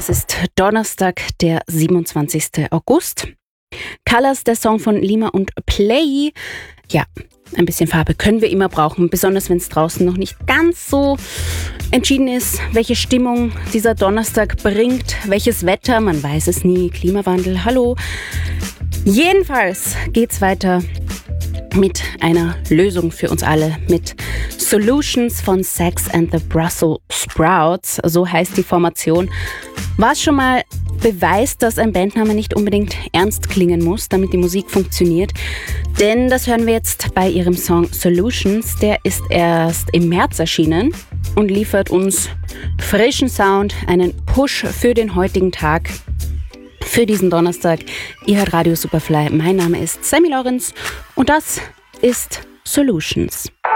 Es ist Donnerstag, der 27. August. Colors, der Song von Lima und Play. Ja, ein bisschen Farbe können wir immer brauchen, besonders wenn es draußen noch nicht ganz so entschieden ist, welche Stimmung dieser Donnerstag bringt, welches Wetter, man weiß es nie, Klimawandel, hallo. Jedenfalls geht's weiter mit einer Lösung für uns alle, mit Solutions von Sex and the Brussels Sprouts, so heißt die Formation. War es schon mal beweist, dass ein Bandname nicht unbedingt ernst klingen muss, damit die Musik funktioniert. Denn das hören wir jetzt bei ihrem Song Solutions. Der ist erst im März erschienen und liefert uns frischen Sound, einen Push für den heutigen Tag, für diesen Donnerstag. Ihr hört Radio Superfly. Mein Name ist Sammy Lorenz und das ist Solutions.